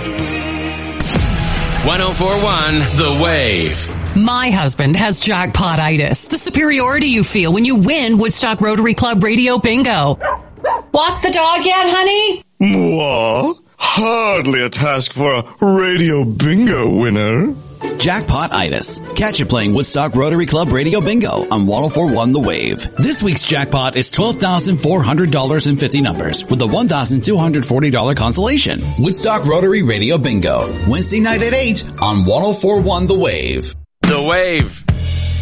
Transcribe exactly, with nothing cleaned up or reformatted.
one oh four point one The Wave. My husband has jackpot-itis, the superiority you feel when you win Woodstock Rotary Club Radio Bingo. Walk the dog yet, honey? Mwah. Hardly a task for a Radio Bingo winner. Jackpot-itis. Catch it playing Woodstock Rotary Club Radio Bingo on one oh four point one The Wave. This week's jackpot is twelve thousand four hundred dollars and fifty numbers with a one thousand two hundred forty dollars consolation. Woodstock Rotary Radio Bingo. Wednesday night at eight on one oh four point one The Wave. The Wave.